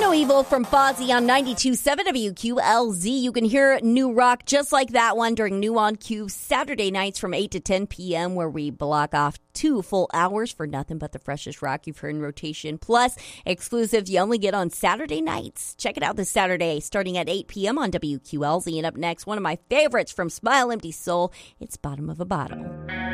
No Evil from Fozzy on 92.7 WQLZ. You can hear new rock just like that one during New on Q Saturday nights from 8 to 10 p.m. where we block off 2 full hours for nothing but the freshest rock you've heard in rotation. Plus, exclusives you only get on Saturday nights. Check it out this Saturday starting at 8 p.m. on WQLZ. And up next, one of my favorites from Smile Empty Soul. It's Bottom of a Bottle.